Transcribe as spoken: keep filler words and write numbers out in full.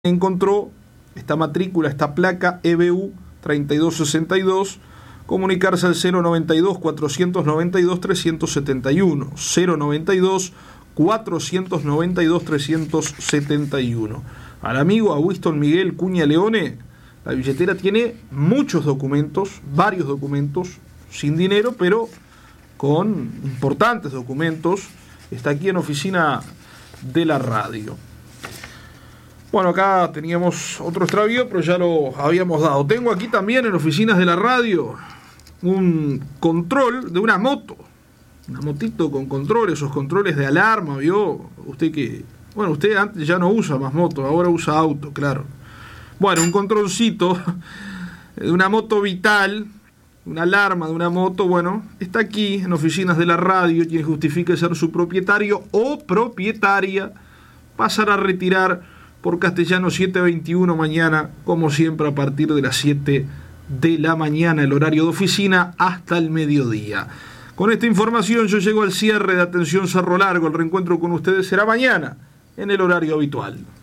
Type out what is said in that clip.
encontró esta matrícula, esta placa E B U treinta y dos sesenta y dos, comunicarse al cero noventa y dos, cuatrocientos noventa y dos, trescientos setenta y uno, cero noventa y dos, cuatrocientos noventa y dos, trescientos setenta y uno. Al amigo, a Winston Miguel Cuña Leone, la billetera tiene muchos documentos, varios documentos, sin dinero, pero con importantes documentos. Está aquí en oficina de la radio. Bueno, acá teníamos otro extravío, pero ya lo habíamos dado. Tengo aquí también en oficinas de la radio un control de una moto. Una motito con control, esos controles de alarma, ¿vio? Usted que... Bueno, usted antes ya no usa más moto, ahora usa auto, claro. Bueno, un controlcito de una moto Vital, una alarma de una moto, bueno, está aquí en oficinas de la radio. Quien justifique ser su propietario o propietaria pasará a retirar por Castellano setecientos veintiuno mañana, como siempre, a partir de las siete de la mañana, el horario de oficina, hasta el mediodía. Con esta información yo llego al cierre de Atención Cerro Largo. El reencuentro con ustedes será mañana, en el horario habitual.